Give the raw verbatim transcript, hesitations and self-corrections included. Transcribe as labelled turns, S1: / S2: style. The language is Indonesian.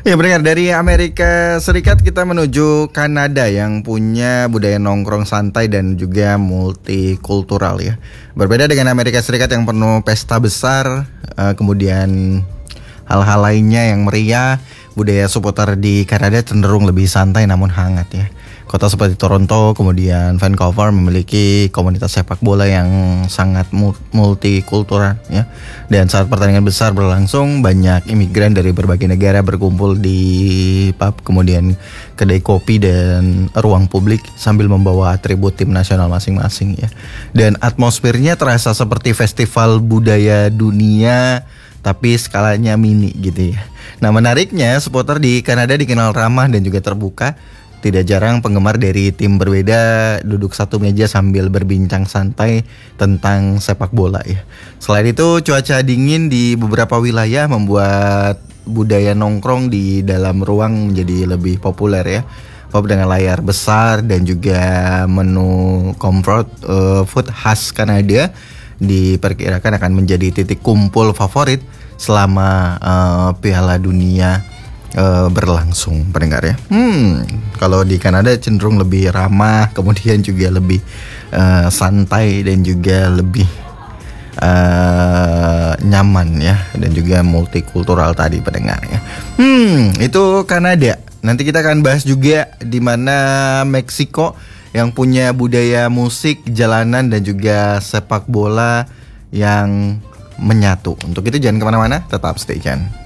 S1: Ya benar, dari Amerika Serikat kita menuju Kanada yang punya budaya nongkrong santai dan juga multikultural ya. Berbeda dengan Amerika Serikat yang penuh pesta besar, uh, kemudian hal-hal lainnya yang meriah, budaya seputar di Kanada cenderung lebih santai namun hangat ya. Kota seperti Toronto, kemudian Vancouver memiliki komunitas sepak bola yang sangat multikultural ya. Dan saat pertandingan besar berlangsung, banyak imigran dari berbagai negara berkumpul di pub, kemudian kedai kopi dan ruang publik sambil membawa atribut tim nasional masing-masing ya. Dan atmosfernya terasa seperti festival budaya dunia tapi skalanya mini gitu ya. Nah, menariknya supporter di Kanada dikenal ramah dan juga terbuka. Tidak jarang penggemar dari tim berbeda duduk satu meja sambil berbincang santai tentang sepak bola ya. Selain itu, cuaca dingin di beberapa wilayah membuat budaya nongkrong di dalam ruang menjadi lebih populer ya. Pub dengan layar besar dan juga menu comfort uh, food khas Kanada diperkirakan akan menjadi titik kumpul favorit selama uh, Piala Dunia uh, berlangsung, pendengar ya. Hmm, kalau di Kanada cenderung lebih ramah, kemudian juga lebih uh, santai dan juga lebih uh, nyaman ya, dan juga multikultural tadi, pendengar ya. Hmm, itu Kanada. Nanti kita akan bahas juga di mana Meksiko yang punya budaya musik, jalanan dan juga sepak bola yang menyatu. Untuk itu jangan kemana-mana, tetap stay tune.